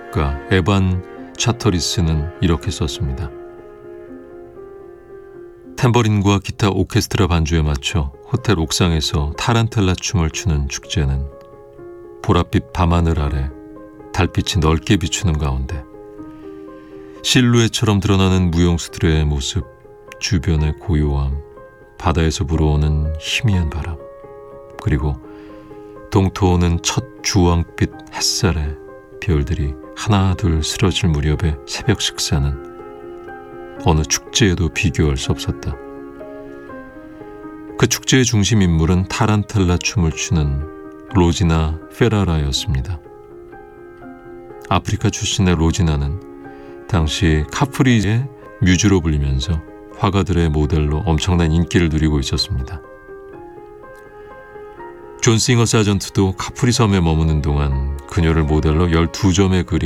작곡가 에반 차터리스는 이렇게 썼습니다. 탬버린과 기타 오케스트라 반주에 맞춰 호텔 옥상에서 타란텔라 춤을 추는 축제는 보랏빛 밤하늘 아래 달빛이 넓게 비추는 가운데 실루엣처럼 드러나는 무용수들의 모습, 주변의 고요함, 바다에서 불어오는 희미한 바람, 그리고 동토오는 첫 주황빛 햇살에 별들이 하나 둘 쓰러질 무렵의 새벽 식사는 어느 축제에도 비교할 수 없었다. 그 축제의 중심 인물은 타란텔라 춤을 추는 로지나 페라라였습니다. 아프리카 출신의 로지나는 당시 카프리의 뮤즈로 불리면서 화가들의 모델로 엄청난 인기를 누리고 있었습니다. 존 싱어 사전트도 카프리 섬에 머무는 동안 그녀를 모델로 12점의 그림